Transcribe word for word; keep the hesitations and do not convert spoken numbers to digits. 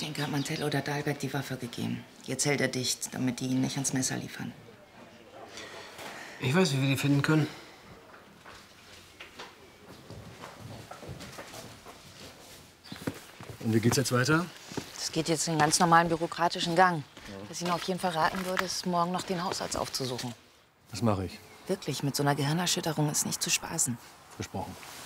denke, hat Mantell oder Dahlberg die Waffe gegeben. Jetzt hält er dicht, damit die ihn nicht ans Messer liefern. Ich weiß, wie wir die finden können. Und wie geht's jetzt weiter? Das geht jetzt den ganz normalen bürokratischen Gang. Was ich Ihnen auf jeden Fall raten würde, ist, morgen noch den Hausarzt aufzusuchen. Das mache ich. Wirklich, mit so einer Gehirnerschütterung ist nicht zu spaßen. Versprochen.